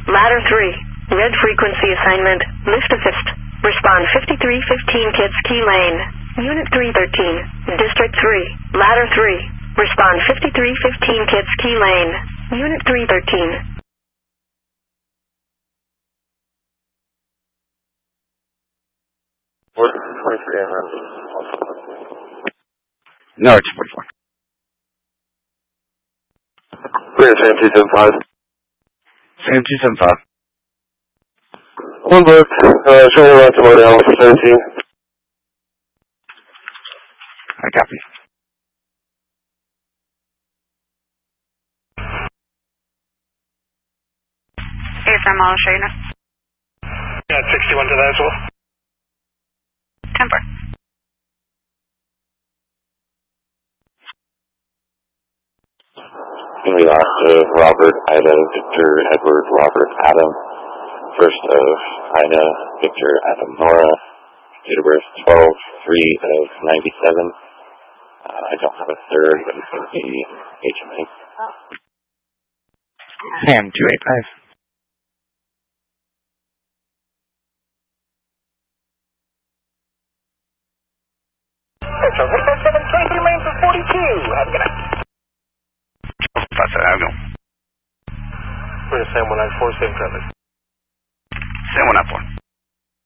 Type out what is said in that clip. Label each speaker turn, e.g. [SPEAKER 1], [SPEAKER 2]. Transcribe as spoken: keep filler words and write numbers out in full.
[SPEAKER 1] Ladder three. Red frequency assignment. Lift assist. Respond fifty-three fifteen Kids Key Lane. Unit three thirteen. District three. Ladder three. Respond fifty-three fifteen Kids Key Lane. Unit three thirteen.
[SPEAKER 2] forty-three.
[SPEAKER 3] No, it's forty-four.
[SPEAKER 2] Clear, Sam two seven five.
[SPEAKER 3] Sam two seven five.
[SPEAKER 2] One book, uh, showing around to Model for seventeen.
[SPEAKER 3] I copy.
[SPEAKER 4] A from Model Shayna.
[SPEAKER 5] Yeah, sixty-one to that as well.
[SPEAKER 4] Temper.
[SPEAKER 2] Gonna be last of Robert, Ida, Victor, Edward, Robert, Adam. First of Ida, Victor, Adam, Nora. Date of birth twelve three of ninety-seven. Uh, I don't have a third, but it's going to be H M A.
[SPEAKER 4] Oh.
[SPEAKER 3] Sam two eight five.
[SPEAKER 5] So, what about seven twenty-three lanes for forty-two? Have a good night.
[SPEAKER 3] Five seven, I'll go.
[SPEAKER 5] We're to Sam one nine four, same traffic.
[SPEAKER 3] Sam one nine four.